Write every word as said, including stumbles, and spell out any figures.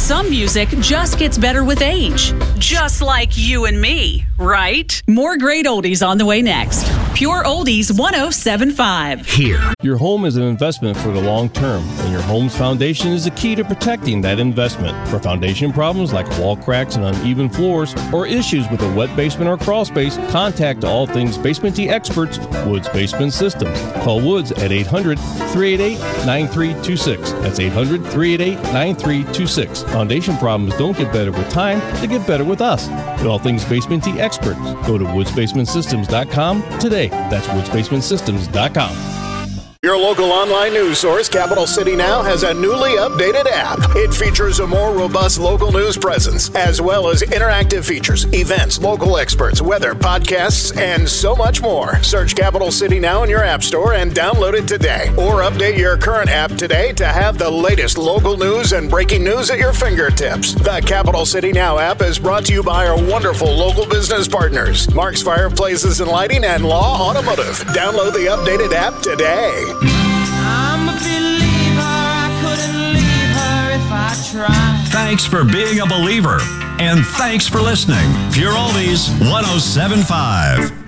some music just gets better with age. Just like you and me, right? More great oldies on the way next. Pure Oldies one oh seven point five. Here. Your home is an investment for the long term, and your home's foundation is the key to protecting that investment. For foundation problems like wall cracks and uneven floors, or issues with a wet basement or crawl space, contact All Things Basementy experts, Woods Basement Systems. Call Woods at eight hundred, three eight eight, nine three two six. That's eight hundred, three eight eight, nine three two six. Foundation problems don't get better with time, they get better with us. The All Things Basementy experts. Go to woods basement systems dot com today. That's woods basement systems dot com. Your local online news source, Capital City Now, has a newly updated app. It features a more robust local news presence, as well as interactive features, events, local experts, weather, podcasts, and so much more. Search Capital City Now in your app store and download it today. Or update your current app today to have the latest local news and breaking news at your fingertips. The Capital City Now app is brought to you by our wonderful local business partners, Mark's Fireplaces and Lighting and Law Automotive. Download the updated app today. I'm a believer, I couldn't leave her if I tried. Thanks for being a believer, and thanks for listening. Pure Oldies one oh seven point five.